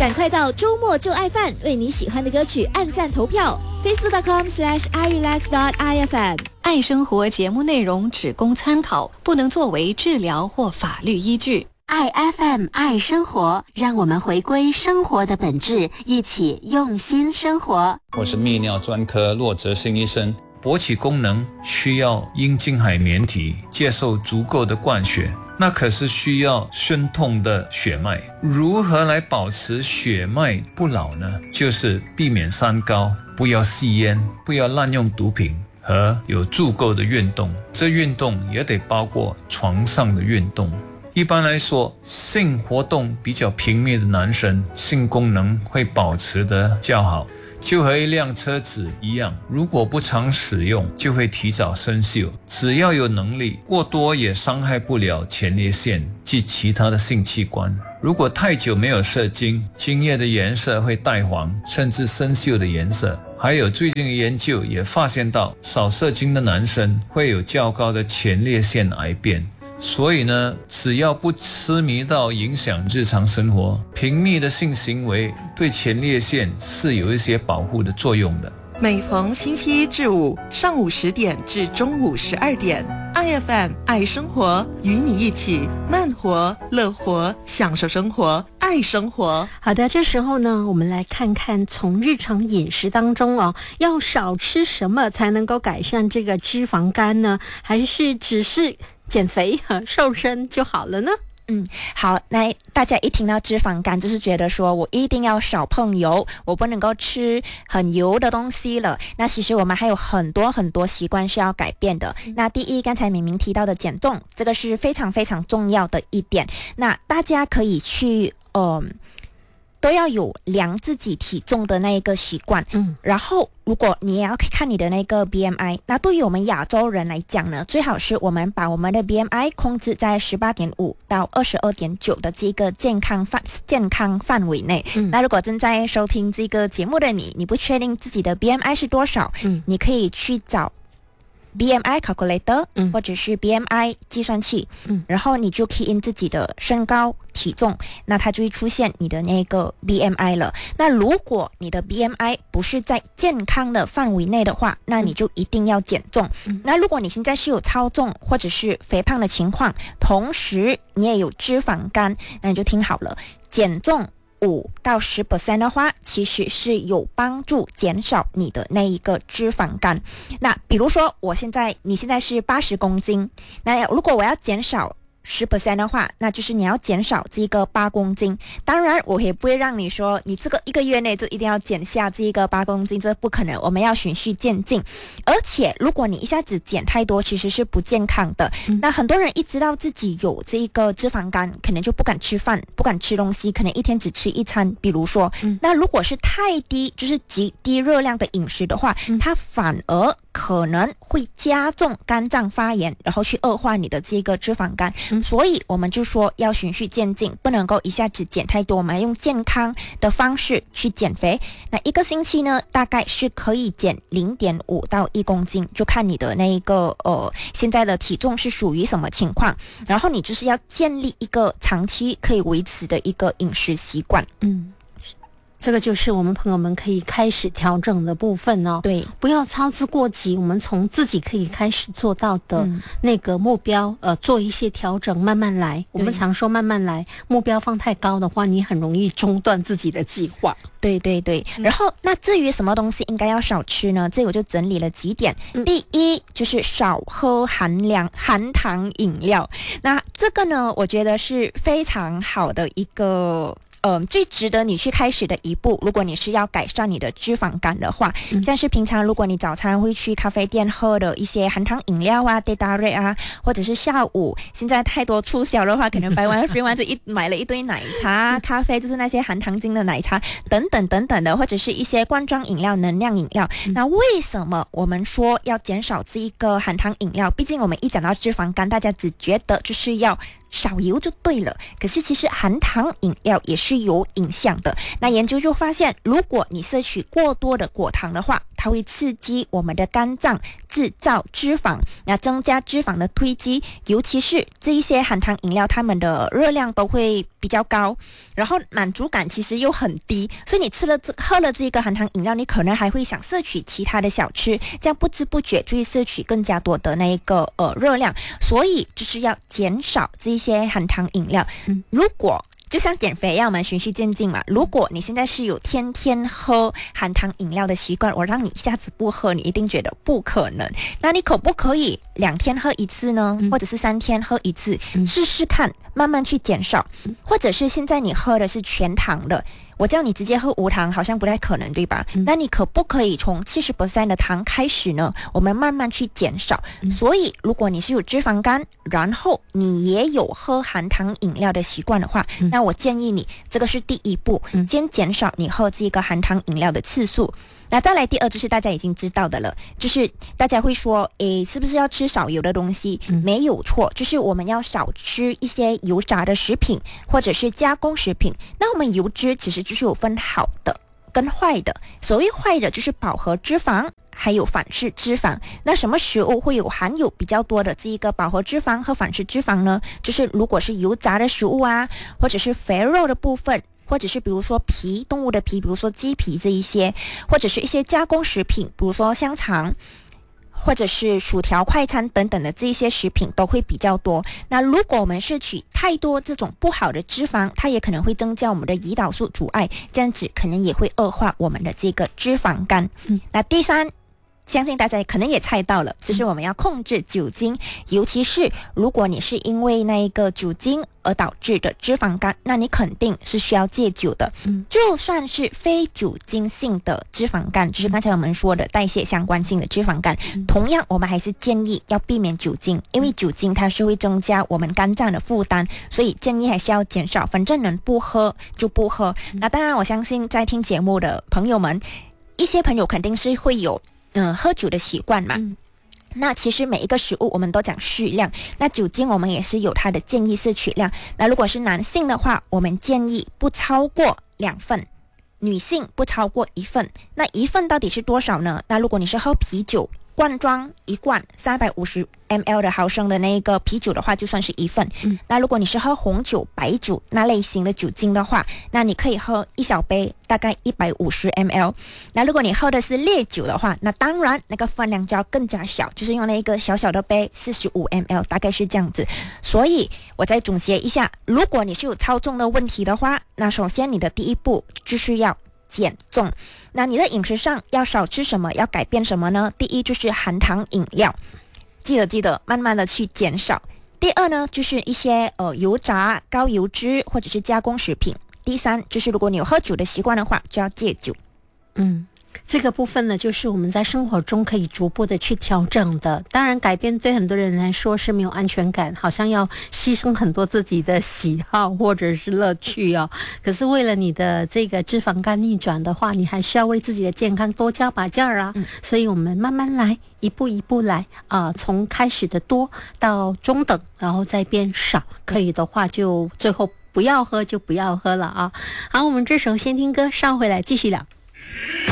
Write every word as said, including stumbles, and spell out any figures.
赶快到周末就爱饭为你喜欢的歌曲按赞投票 facebook.com slash irelax.ifm。 爱生活节目内容只供参考，不能作为治疗或法律依据。 爱 F M 爱生活，让我们回归生活的本质，一起用心生活。 我是泌尿专科骆哲新医生。勃起功能需要阴茎海绵体接受足够的灌血，那可是需要宣痛的血脉。如何来保持血脉不老呢？就是避免三高，不要吸烟，不要滥用毒品，和有足够的运动。这运动也得包括床上的运动。一般来说，性活动比较频密的男生，性功能会保持得较好。就和一辆车子一样，如果不常使用，就会提早生锈。只要有能力，过多也伤害不了前列腺及其他的性器官。如果太久没有射精，精液的颜色会带黄，甚至生锈的颜色。还有最近的研究也发现到，少射精的男生会有较高的前列腺癌变。所以呢，只要不痴迷到影响日常生活，频密的性行为对前列腺是有一些保护的作用的。 每逢星期一至五上午十点至中午十二点， I F M 爱生活，与你一起慢活乐活，享受生活，爱生活。 好的，这时候呢，我们来看看从日常饮食当中哦，要少吃什么才能够改善这个脂肪肝呢？还是只是减肥和瘦身就好了呢？ 嗯，好，那大家一听到脂肪肝，就是觉得说我一定要少碰油，我不能够吃很油的东西了。那其实我们还有很多很多习惯是要改变的。那第一，刚才明明提到的减重，这个是非常非常重要的一点。那大家可以去呃都要有量自己体重的那一个习惯。嗯，然后如果你也要看你的那个 B M I， 那对于我们亚洲人来讲呢，最好是我们把我们的 B M I 控制在 十八点五 到 二十二点九 的这个健康范健康范围内。嗯，那如果正在收听这个节目的你，你不确定自己的 B M I 是多少，嗯，你可以去找B M I calculator、嗯、或者是 B M I 计算器、嗯、然后你就 key in 自己的身高体重，那它就会出现你的那个 B M I 了。那如果你的 B M I 不是在健康的范围内的话，那你就一定要减重、嗯、那如果你现在是有超重或者是肥胖的情况，同时你也有脂肪肝，那你就听好了，减重五到十 percent 的话，其实是有帮助减少你的那一个脂肪肝。那比如说，我现在你现在是八十公斤，那如果我要减少十 percent 的话，那就是你要减少这个八公斤。当然我也不会让你说你这个一个月内就一定要减下这个八公斤，这不可能，我们要循序渐进。而且如果你一下子减太多，其实是不健康的、嗯、那很多人一知道自己有这个脂肪肝，可能就不敢吃饭，不敢吃东西，可能一天只吃一餐。比如说、嗯、那如果是太低，就是极低热量的饮食的话、嗯、它反而可能会加重肝脏发炎，然后去恶化你的这个脂肪肝、嗯、所以我们就说要循序渐进，不能够一下子减太多，我们要用健康的方式去减肥。那一个星期呢，大概是可以减 零点五 到一公斤，就看你的那一个呃现在的体重是属于什么情况，然后你就是要建立一个长期可以维持的一个饮食习惯。嗯， 这个就是我们朋友们可以开始调整的部分哦。对，不要操之过急，我们从自己可以开始做到的那个目标、嗯、呃，做一些调整，慢慢来。我们常说慢慢来，目标放太高的话，你很容易中断自己的计划。 对对对、嗯、然后那至于什么东西应该要少吃呢，这我就整理了几点、嗯、第一就是少喝含量含糖饮料。那这个呢，我觉得是非常好的一个呃，最值得你去开始的一步，如果你是要改善你的脂肪肝的话、嗯、像是平常如果你早餐会去咖啡店喝的一些含糖饮料啊 Dairy 啊，或者是下午现在太多促销的话，可能 buy one free one 就一买了一堆奶茶、咖啡，就是那些含糖精的奶茶等等等等的，或者是一些罐装饮料、能量饮料、嗯、那为什么我们说要减少这一个含糖饮料？毕竟我们一讲到脂肪肝，大家只觉得就是要少油就对了，可是其实含糖饮料也是有影响的。那研究就发现，如果你摄取过多的果糖的话，它会刺激我们的肝脏制造脂肪，那增加脂肪的堆积，尤其是这一些含糖饮料，它们的热量都会比较高，然后满足感其实又很低，所以你吃了这喝了这个含糖饮料，你可能还会想摄取其他的小吃，这样不知不觉就会摄取更加多的那一个呃热量，所以就是要减少这一些含糖饮料。嗯，如果就像减肥一样嘛，循序渐进嘛。如果你现在是有天天喝含糖饮料的习惯，我让你一下子不喝，你一定觉得不可能。那你可不可以两天喝一次呢？或者是三天喝一次，试试看，慢慢去减少。或者是现在你喝的是全糖的，我叫你直接喝无糖好像不太可能，对吧？嗯、那你可不可以从 百分之七十 的糖开始呢？我们慢慢去减少。嗯、所以如果你是有脂肪肝，然后你也有喝含糖饮料的习惯的话，嗯、那我建议你这个是第一步，嗯、先减少你喝这个含糖饮料的次数。那再来第二就是大家已经知道的了，就是大家会说，诶，是不是要吃少油的东西？嗯、没有错，就是我们要少吃一些油炸的食品或者是加工食品。那我们油脂其实就是有分好的跟坏的，所谓坏的就是饱和脂肪还有反式脂肪。那什么食物会有含有比较多的这一个饱和脂肪和反式脂肪呢？就是如果是油炸的食物啊，或者是肥肉的部分，或者是比如说皮，动物的皮，比如说鸡皮这一些，或者是一些加工食品，比如说香肠或者是薯条、快餐等等的这一些食品都会比较多。那如果我们摄取太多这种不好的脂肪，它也可能会增加我们的胰岛素阻碍，这样子可能也会恶化我们的这个脂肪肝。嗯、那第三，相信大家可能也猜到了，就是我们要控制酒精，尤其是如果你是因为那一个酒精而导致的脂肪肝，那你肯定是需要戒酒的。嗯、就算是非酒精性的脂肪肝，就是刚才我们说的代谢相关性的脂肪肝，嗯、同样我们还是建议要避免酒精，因为酒精它是会增加我们肝脏的负担，所以建议还是要减少，反正能不喝就不喝。嗯、那当然我相信在听节目的朋友们，一些朋友肯定是会有嗯，喝酒的习惯嘛，嗯、那其实每一个食物我们都讲适量，那酒精我们也是有它的建议摄取量。那如果是男性的话，我们建议不超过两份，女性不超过一份。那一份到底是多少呢？那如果你是喝啤酒罐装一罐三百五十 m l 的毫升的那个啤酒的话，就算是一份。嗯、那如果你是喝红酒、白酒那类型的酒精的话，那你可以喝一小杯，大概一百五十 m l。那如果你喝的是烈酒的话，那当然那个分量就要更加小，就是用那一个小小的杯，四十五 m l， 大概是这样子。所以我再总结一下，如果你是有超重的问题的话，那首先你的第一步就是要减重。那你的饮食上要少吃什么，要改变什么呢？第一就是含糖饮料，记得记得慢慢的去减少。第二呢，就是一些呃油炸、高油脂或者是加工食品。第三就是如果你有喝酒的习惯的话，就要戒酒。 嗯。这个部分呢，就是我们在生活中可以逐步的去调整的。当然改变对很多人来说是没有安全感，好像要牺牲很多自己的喜好或者是乐趣哦。可是为了你的这个脂肪肝逆转的话，你还是要为自己的健康多加把劲儿啊。嗯、所以我们慢慢来，一步一步来啊、呃，从开始的多到中等，然后再变少，可以的话就最后不要喝就不要喝了啊。好，我们这首先听歌，稍回来继续聊。